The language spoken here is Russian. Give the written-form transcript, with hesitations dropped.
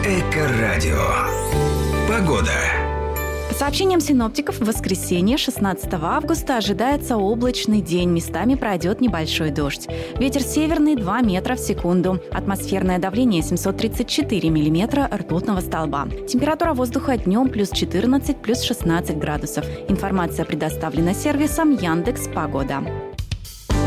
Эко-радио. Погода. По сообщениям синоптиков, в воскресенье, 16 августа, ожидается облачный день. Местами пройдет небольшой дождь. Ветер северный 2 метра в секунду. Атмосферное давление 734 миллиметра ртутного столба. Температура воздуха днем плюс 14, плюс 16 градусов. Информация предоставлена сервисом Яндекс.Погода.